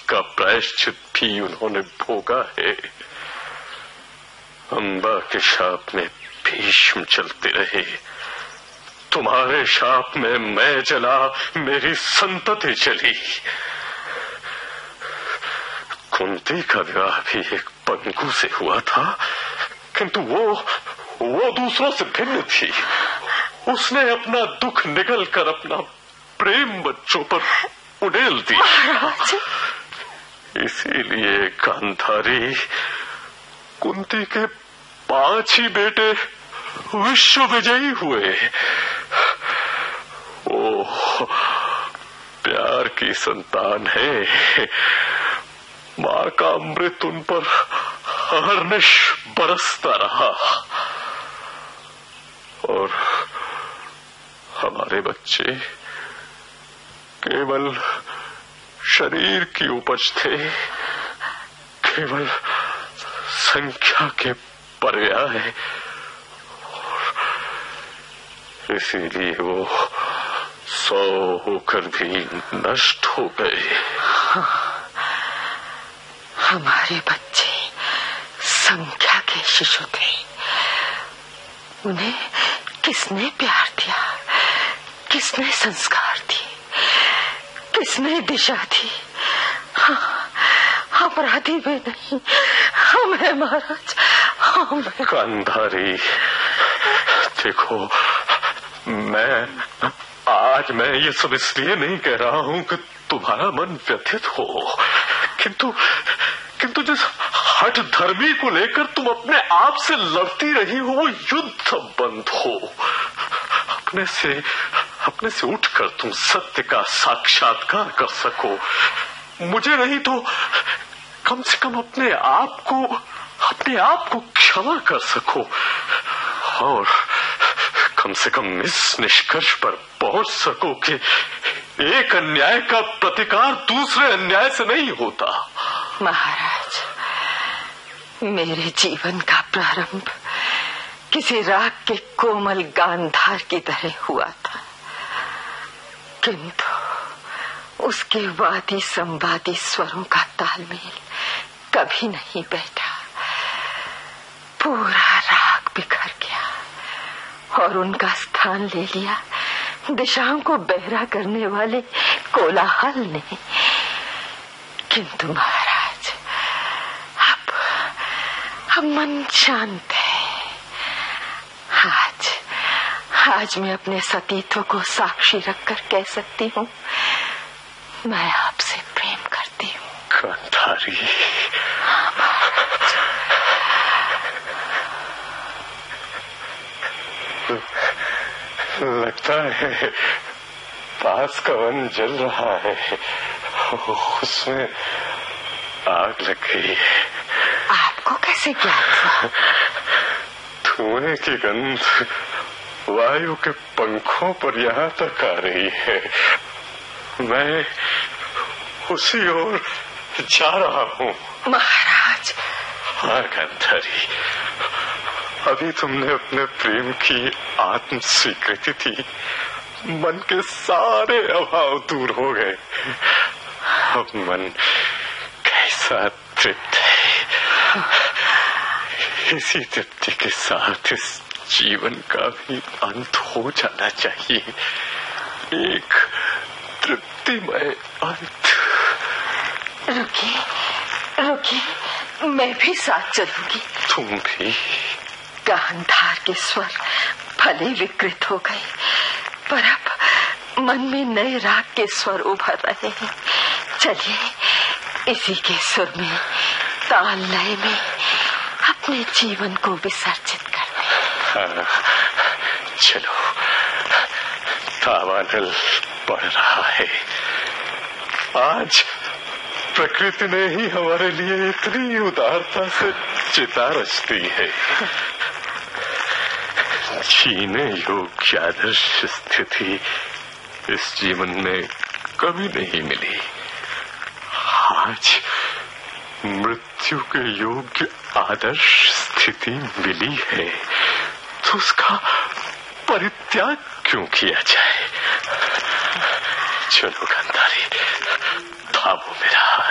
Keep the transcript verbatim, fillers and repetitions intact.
उसका प्रायश्चित भी उन्होंने भोगा है। अंबा के शाप में भीष्म चलते रहे, तुम्हारे शाप में मैं जला, मेरी संतति चली। कुंती का विवाह भी एक पंगु से हुआ था, किंतु वो वो दूसरों से भिन्न थी। उसने अपना दुख निगल कर अपना प्रेम बच्चों पर उड़ेल दिया। इसीलिए गांधारी, कुंती के पांच ही बेटे विश्व विजयी हुए। ओह, प्यार की संतान है, मां का अमृत उन पर अहर्निश बरसता रहा। और हमारे बच्चे केवल शरीर की उपज थे, केवल संख्या के पर्याय, और इसीलिए वो सौ होकर भी नष्ट हो गए। हाँ, हमारे बच्चे संख्या के शिशु थे। उन्हें किसने प्यार दिया, किसने संस्कार दिए, किसने दिशा दी? हाँ, अपराधी वे नहीं, हम हैं महाराज, हम हैं। गांधारी, देखो, मैं आज मैं ये सब इसलिए नहीं कह रहा हूं कि तुम्हारा मन व्यथित हो, किंतु किंतु जिस हठ धर्मी को लेकर तुम अपने आप से लड़ती रही हो, वो युद्ध बंद हो। अपने से अपने से उठकर तुम सत्य का साक्षात्कार कर सको। मुझे नहीं तो कम से कम अपने आप को अपने आप को क्षमा कर सको, और कम से कम इस निष्कर्ष पर पहुंच सको कि एक अन्याय का प्रतिकार दूसरे अन्याय से नहीं होता। महाराज, मेरे जीवन का प्रारंभ किसी राग के कोमल गांधार की तरह हुआ था, किंतु उसके वादी संवादी स्वरों का तालमेल कभी नहीं बैठा। पूरा राग बिखर गया और उनका स्थान ले लिया दिशाओं को बहरा करने वाले कोलाहल ने। किंतु महाराज, अब अब मन शांत है। आज आज मैं अपने सतीत्व को साक्षी रखकर कह सकती हूँ, मैं आपसे प्रेम करती हूँ। गांधारी, हाँ महाराज। लगता है पास का वन जल रहा है, उसमें आग लग गई है। आपको कैसे ज्ञात हुआ? धुएं की गंध वायु के पंखों पर यहाँ तक आ रही है। मैं उसी ओर जा रहा हूँ। महाराज। हाँ गांधारी, अभी तुमने अपने प्रेम की आत्म स्वीकृति थी, मन के सारे अभाव दूर हो गए। अब मन कैसा तृप्त है। इसी तृप्ति के साथ इस जीवन का भी अंत हो जाना चाहिए, एक तृप्तिमय अंत। रुकिए, रुकिए, मैं भी साथ चलूंगी। तुम भी? गांधार के स्वर भले विकृत हो गए, पर अब मन में नए राग के स्वर उभर रहे हैं। चलिए, इसी के सुर में, ताल लय में अपने जीवन को विसर्जित करते हैं। हाँ, चलो। दावानल बढ़ रहा है। आज प्रकृति ने ही हमारे लिए इतनी उदारता से चिता रच दी है। जीने योग्य आदर्श स्थिति इस जीवन में कभी नहीं मिली। आज मृत्यु के योग्य आदर्श स्थिति मिली है, तो उसका परित्याग क्यों किया जाए? चलो गांधारी, थामो मेरा हाथ।